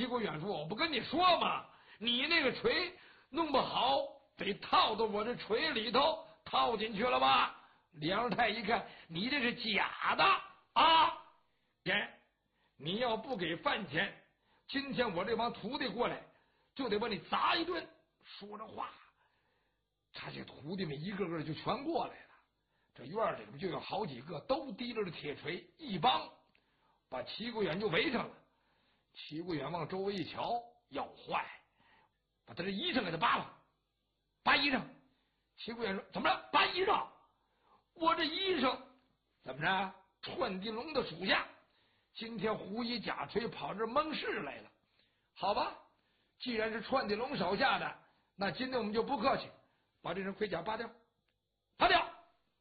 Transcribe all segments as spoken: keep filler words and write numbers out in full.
国远说：“我不跟你说吗？你那个锤弄不好得套到我这锤里头，套进去了吧？”梁太一看，你这是假的啊！钱，你要不给饭钱，今天我这帮徒弟过来，就得把你砸一顿。说着话，他这徒弟们一个个就全过来了。这院里边就有好几个都提着铁锤，一帮把齐国远就围上了。齐国远往周围一瞧，要坏，把他这衣裳给他扒了，扒衣裳。齐国远说：“怎么着？扒衣裳？我这衣裳怎么着？串地龙的属下，今天胡一假锤跑这蒙事来了。好吧，既然是串地龙手下的，那今天我们就不客气，把这身盔甲扒掉，扒掉。”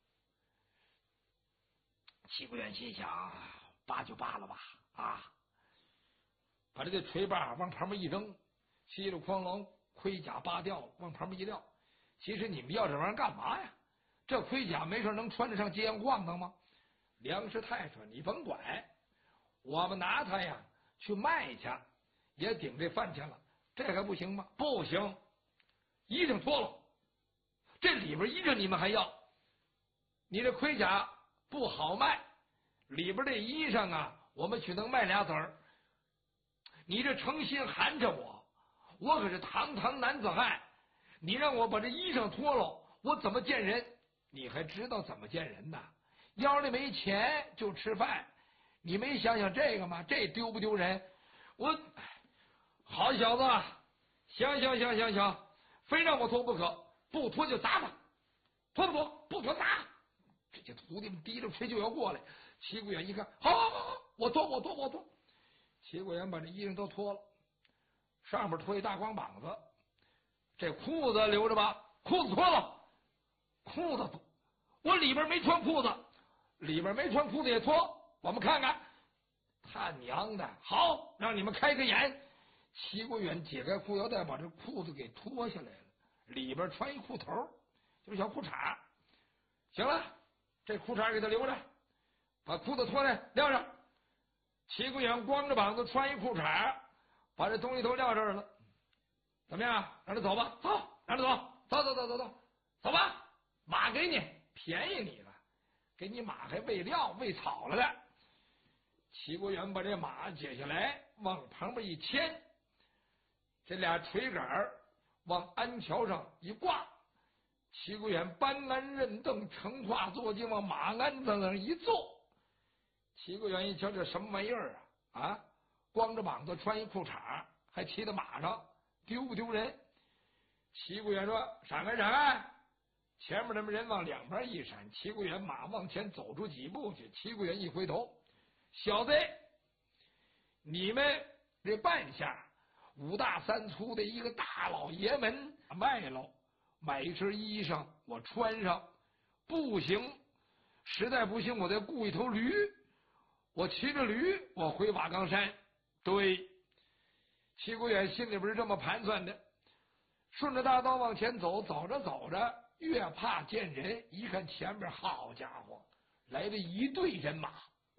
齐国远心想：扒就扒了吧，啊！把这个锤把往旁边一扔，稀里哐啷，盔甲扒掉了，往旁边一撂。其实你们要这玩意儿干嘛呀？这盔甲没事能穿得上街上逛荡吗？梁师太说：“你甭管，我们拿它呀去卖去，也顶这饭钱了，这还不行吗？不行，衣裳脱了，这里边衣裳你们还要？你这盔甲不好卖，里边这衣裳啊，我们只能卖俩子儿。你这诚心寒碜我，我可是堂堂男子汉，你让我把这衣裳脱了，我怎么见人？你还知道怎么见人呢？腰里没钱就吃饭，你没想想这个吗？这丢不丢人？我好小子，行行行行行，非让我脱不可，不脱就砸他，脱不脱？不脱砸。这些徒弟们提着锤就要过来。齐国远一看，好好好好，我脱我脱我脱。齐国远把这衣裳都脱了，上面脱一大光膀子，这裤子留着吧，裤子脱了，裤子脱，我里边没穿裤子，里边没穿裤子也脱，我们看看。他娘的，好，让你们开个眼。齐国远解开裤腰带，把这裤子给脱下来了，里边穿一裤头，就是小裤衩。行了，这裤衩给他留着，把裤子脱来撂上。齐国远光着膀子穿一裤衩，把这东西都撂这儿了。怎么样？让他走吧，走，让他走，走走走走走，走吧。马给你，便宜你了，给你马还喂料喂草了的。齐国远把这马解下来，往旁边一牵，这俩锤杆往鞍桥上一挂。齐国远搬鞍认凳，乘化坐骑，往马鞍子上一坐。齐国远一瞧，这什么玩意儿啊？啊，光着膀子穿一裤衩，还骑在马上，丢不丢人？齐国远说：“闪开闪开！”前面他们人往两边一闪，齐国远马往前走出几步去。齐国远一回头：“小子，你们这半下五大三粗的一个大老爷们卖了，买一身衣裳我穿上，不行，实在不行我再雇一头驴，我骑着驴我回瓦岗山。”对，齐国远心里边是这么盘算的。顺着大道往前走，走着走着越怕见人，一看前边，好家伙，来了一队人马，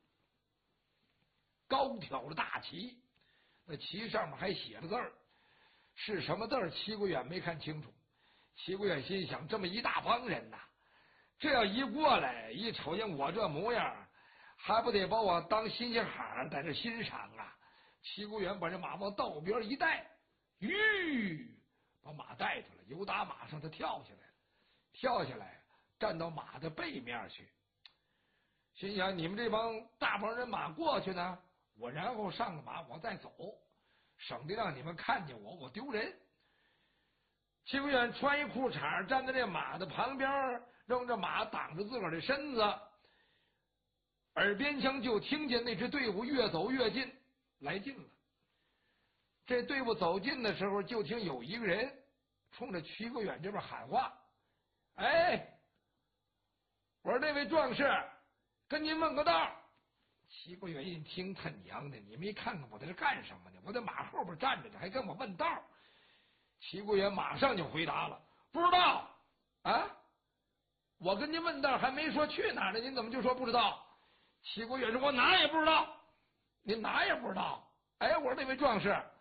高挑的大旗，那旗上面还写着字儿，是什么字儿？齐国远没看清楚。齐国远心想，这么一大帮人呐，这要一过来，一瞅见我这模样，还不得把我当新鲜孩在这欣赏啊？齐国远把这马往道边一带，吁，把马带出来，由打马上他跳下来了，跳下来站到马的背面去，心想：你们这帮大帮人马过去呢，我然后上个马，我再走，省得让你们看见我，我丢人。齐国远穿一裤衩，站在这马的旁边，扔着马挡着自个儿的身子，耳边厢就听见那支队伍越走越近，来近了。这队伍走近的时候，就听有一个人冲着齐国远这边喊话：“哎，我说那位壮士，跟您问个道。”齐国远一听，他娘的，你没看看我在这干什么呢？我在马后边站着呢，还跟我问道。齐国远马上就回答了：“不知道啊，我跟您问道还没说去哪儿呢，您怎么就说不知道？”齐国远说：“我哪也不知道。”“您哪也不知道？”“哎，我说那位壮士，